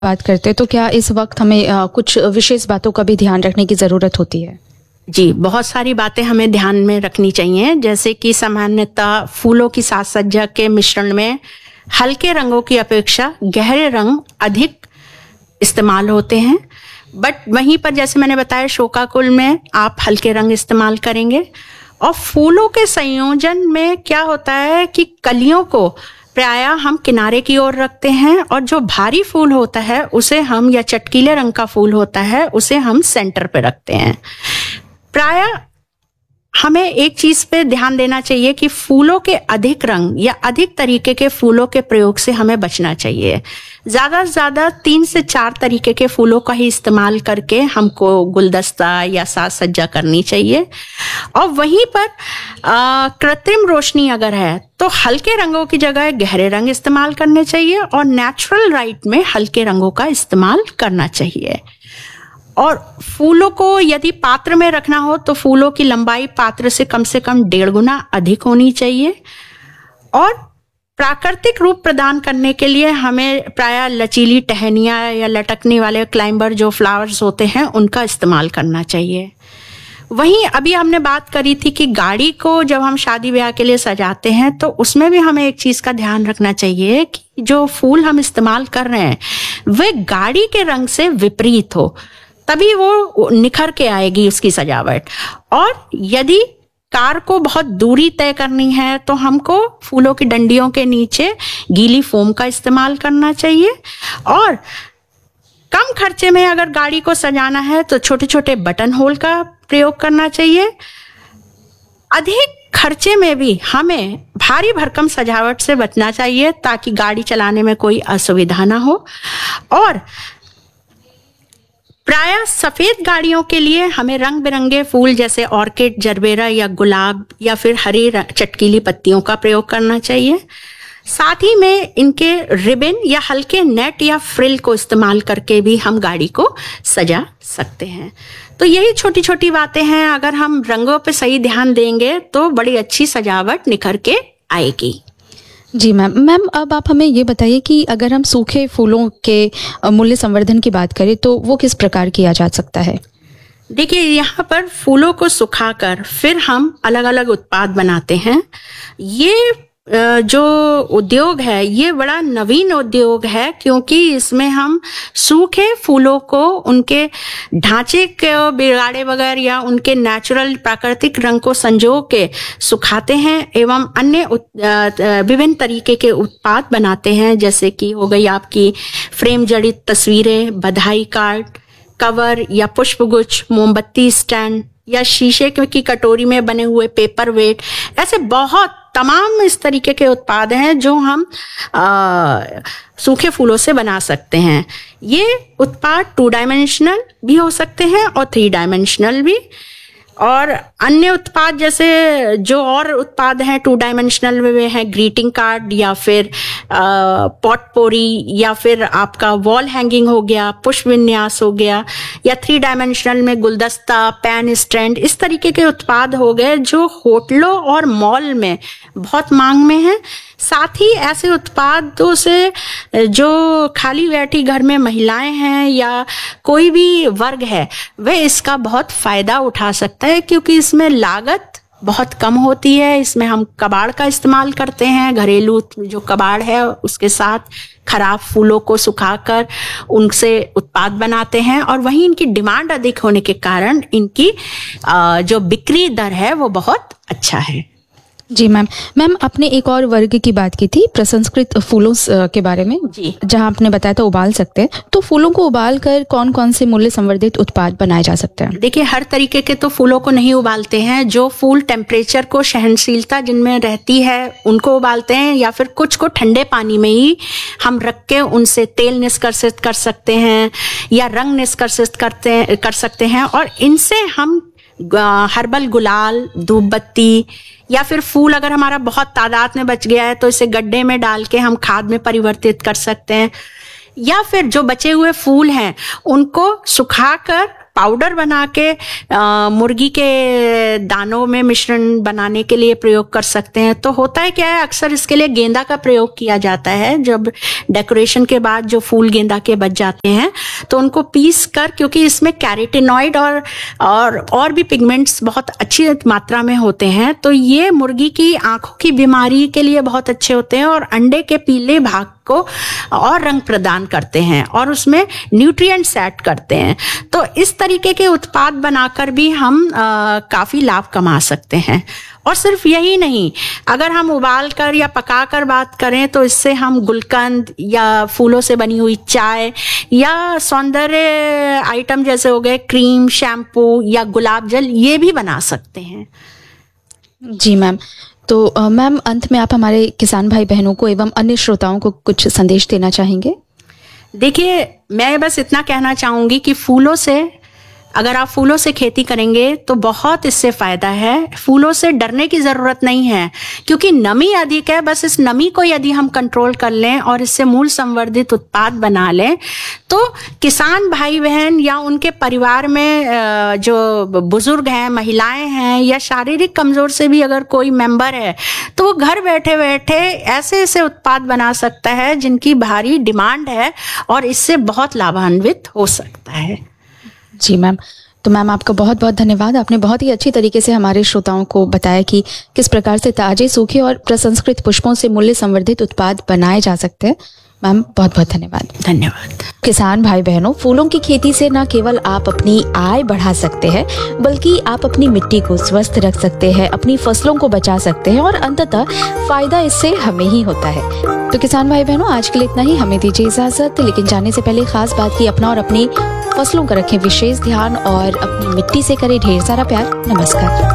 बात करते हैं तो क्या इस वक्त हमें कुछ विशेष बातों का भी ध्यान रखने की ज़रूरत होती है? जी, बहुत सारी बातें हमें ध्यान में रखनी चाहिए, जैसे कि सामान्यतः फूलों की साज सज्जा के मिश्रण में हल्के रंगों की अपेक्षा गहरे रंग अधिक इस्तेमाल होते हैं। बट वहीं पर जैसे मैंने बताया शोकाकुल में आप हल्के रंग इस्तेमाल करेंगे। और फूलों के संयोजन में क्या होता है कि कलियों को प्रायः हम किनारे की ओर रखते हैं और जो भारी फूल होता है उसे हम, या चटकीले रंग का फूल होता है उसे हम सेंटर पे रखते हैं। प्रायः हमें एक चीज पे ध्यान देना चाहिए कि फूलों के अधिक रंग या अधिक तरीके के फूलों के प्रयोग से हमें बचना चाहिए। ज्यादा से ज्यादा 3 से 4 तरीके के फूलों का ही इस्तेमाल करके हमको गुलदस्ता या साज सज्जा करनी चाहिए। और वहीं पर कृत्रिम रोशनी अगर है तो हल्के रंगों की जगह गहरे रंग इस्तेमाल करने चाहिए और नेचुरल लाइट में हल्के रंगों का इस्तेमाल करना चाहिए। और फूलों को यदि पात्र में रखना हो तो फूलों की लंबाई पात्र से कम 1.5 गुना अधिक होनी चाहिए। और प्राकृतिक रूप प्रदान करने के लिए हमें प्रायः लचीली टहनियाँ या लटकने वाले क्लाइंबर जो फ्लावर्स होते हैं उनका इस्तेमाल करना चाहिए। वहीं अभी हमने बात करी थी कि गाड़ी को जब हम शादी ब्याह के लिए सजाते हैं तो उसमें भी हमें एक चीज का ध्यान रखना चाहिए कि जो फूल हम इस्तेमाल कर रहे हैं वे गाड़ी के रंग से विपरीत हो, तभी वो निखर के आएगी उसकी सजावट। और यदि कार को बहुत दूरी तय करनी है तो हमको फूलों की डंडियों के नीचे गीली फोम का इस्तेमाल करना चाहिए। और कम खर्चे में अगर गाड़ी को सजाना है तो छोटे छोटे बटन होल का प्रयोग करना चाहिए। अधिक खर्चे में भी हमें भारी भरकम सजावट से बचना चाहिए ताकि गाड़ी चलाने में कोई असुविधा ना हो। और प्रायः सफेद गाड़ियों के लिए हमें रंग बिरंगे फूल जैसे ऑर्किड, जरबेरा या गुलाब या फिर हरी चटकीली पत्तियों का प्रयोग करना चाहिए। साथ ही में इनके रिबन या हल्के नेट या फ्रिल को इस्तेमाल करके भी हम गाड़ी को सजा सकते हैं। तो यही छोटी छोटी बातें हैं, अगर हम रंगों पे सही ध्यान देंगे तो बड़ी अच्छी सजावट निखर के आएगी। जी मैम, अब आप हमें ये बताइए कि अगर हम सूखे फूलों के मूल्य संवर्धन की बात करें तो वो किस प्रकार किया जा सकता है? देखिए, यहाँ पर फूलों को सुखाकर फिर हम अलग अलग उत्पाद बनाते हैं। ये जो उद्योग है ये बड़ा नवीन उद्योग है, क्योंकि इसमें हम सूखे फूलों को उनके ढांचे के बिगाड़े बगैर या उनके नेचुरल प्राकृतिक रंग को संजो के सुखाते हैं एवं अन्य विभिन्न तरीके के उत्पाद बनाते हैं, जैसे कि हो गई आपकी फ्रेम जड़ित तस्वीरें, बधाई कार्ड, कवर या पुष्पगुच्छ, मोमबत्ती स्टैंड या शीशे की कटोरी में बने हुए पेपर वेट। ऐसे बहुत तमाम इस तरीके के उत्पाद हैं जो हम सूखे फूलों से बना सकते हैं। ये उत्पाद 2 डायमेंशनल भी हो सकते हैं और 3 डायमेंशनल भी। और अन्य उत्पाद जैसे जो और उत्पाद हैं 2 डायमेंशनल में वे हैं ग्रीटिंग कार्ड या फिर पॉटपोरी या फिर आपका वॉल हैंगिंग हो गया, पुष्प विन्यास हो गया, या 3 डायमेंशनल में गुलदस्ता, पेन स्टैंड, इस तरीके के उत्पाद हो गए जो होटलों और मॉल में बहुत मांग में हैं। साथ ही ऐसे उत्पादों से जो खाली बैठी घर में महिलाएं हैं या कोई भी वर्ग है वे इसका बहुत फायदा उठा सकता है, क्योंकि इसमें लागत बहुत कम होती है। इसमें हम कबाड़ का इस्तेमाल करते हैं, घरेलू जो कबाड़ है उसके साथ खराब फूलों को सुखाकर उनसे उत्पाद बनाते हैं। और वहीं इनकी डिमांड अधिक होने के कारण इनकी जो बिक्री दर है वो बहुत अच्छा है। जी मैम, आपने एक और वर्ग की बात की थी प्रसंस्कृत फूलों के बारे में, जी, जहां आपने बताया था उबाल सकते हैं। तो फूलों को उबाल कर कौन कौन से मूल्य संवर्धित उत्पाद बनाए जा सकते हैं? देखिए, हर तरीके के तो फूलों को नहीं उबालते हैं। जो फूल टेम्परेचर को सहनशीलता जिनमें रहती है उनको उबालते हैं, या फिर कुछ को ठंडे पानी में ही हम रख के उनसे तेल निष्कर्षित कर सकते हैं या रंग निष्कर्षित कर सकते हैं। और इनसे हम हर्बल गुलाल, धूप बत्ती या फिर फूल अगर हमारा बहुत तादाद में बच गया है तो इसे गड्ढे में डाल के हम खाद में परिवर्तित कर सकते हैं। या फिर जो बचे हुए फूल हैं उनको सुखाकर पाउडर बना के मुर्गी के दानों में मिश्रण बनाने के लिए प्रयोग कर सकते हैं। तो होता है क्या है, अक्सर इसके लिए गेंदा का प्रयोग किया जाता है। जब डेकोरेशन के बाद जो फूल गेंदा के बच जाते हैं तो उनको पीस कर, क्योंकि इसमें कैरोटीनॉइड और भी पिगमेंट्स बहुत अच्छी मात्रा में होते हैं, तो ये मुर्गी की आंखों की बीमारी के लिए बहुत अच्छे होते हैं और अंडे के पीले भाग को और रंग प्रदान करते हैं और उसमें न्यूट्रिएंट्स ऐड करते हैं। तो इस तरीके के उत्पाद बनाकर भी हम काफी लाभ कमा सकते हैं। और सिर्फ यही नहीं, अगर हम उबाल कर या पका कर बात करें तो इससे हम गुलकंद या फूलों से बनी हुई चाय या सौंदर्य आइटम जैसे हो गए क्रीम, शैम्पू या गुलाब जल, ये भी बना सकते हैं। जी मैम, तो मैम अंत में आप हमारे किसान भाई बहनों को एवं अन्य श्रोताओं को कुछ संदेश देना चाहेंगे? देखिए, मैं बस इतना कहना चाहूंगी कि अगर आप फूलों से खेती करेंगे तो बहुत इससे फायदा है। फूलों से डरने की जरूरत नहीं है, क्योंकि नमी अधिक है। बस इस नमी को यदि हम कंट्रोल कर लें और इससे मूल संवर्धित उत्पाद बना लें तो किसान भाई बहन या उनके परिवार में जो बुजुर्ग हैं, महिलाएं हैं या शारीरिक कमजोर से भी अगर कोई मेंबर है तो वो घर बैठे बैठे ऐसे ऐसे उत्पाद बना सकता है जिनकी भारी डिमांड है और इससे बहुत लाभान्वित हो सकता है। जी मैम, तो मैम आपका बहुत बहुत धन्यवाद। आपने बहुत ही अच्छी तरीके से हमारे श्रोताओं को बताया कि किस प्रकार से ताजे, सूखे और प्रसंस्कृत पुष्पों से मूल्य संवर्धित उत्पाद बनाए जा सकते हैं। मैम बहुत बहुत धन्यवाद। धन्यवाद। किसान भाई बहनों, फूलों की खेती से न केवल आप अपनी आय बढ़ा सकते हैं, बल्कि आप अपनी मिट्टी को स्वस्थ रख सकते हैं, अपनी फसलों को बचा सकते हैं और अंततः फायदा इससे हमें ही होता है। तो किसान भाई बहनों, आज के लिए इतना ही। हमें दीजिए इजाजत, लेकिन जाने से पहले खास बात की अपना और अपनी फसलों का रखें विशेष ध्यान और अपनी मिट्टी से करें ढेर सारा प्यार। नमस्कार।